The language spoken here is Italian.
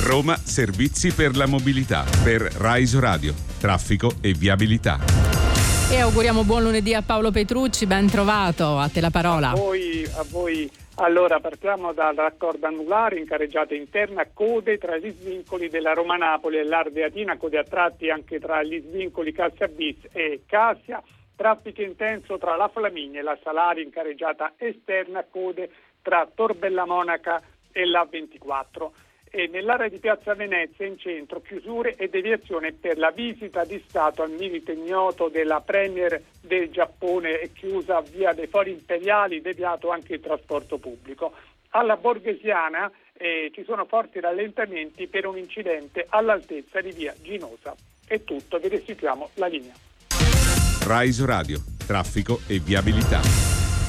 Roma Servizi per la mobilità. Per Rai Radio, traffico e viabilità. E auguriamo buon lunedì a Paolo Petrucci, ben trovato, a te la parola. A voi. Allora, partiamo dal raccordo anulare in carreggiata interna, code tra gli svincoli della Roma-Napoli e l'Ardeatina, code a tratti anche tra gli svincoli Cassia Bis e Cassia, traffico intenso tra la Flaminia e la Salari in carreggiata esterna, code tra Tor Bella Monaca e la 24. E nell'area di Piazza Venezia in centro chiusure e deviazione per la visita di Stato al milite ignoto della Premier del Giappone, è chiusa via dei Fori Imperiali, deviato anche il trasporto pubblico. Alla Borghesiana ci sono forti rallentamenti per un incidente all'altezza di via Ginosa. È tutto, vi restituiamo la linea. Rai Radio, traffico e viabilità.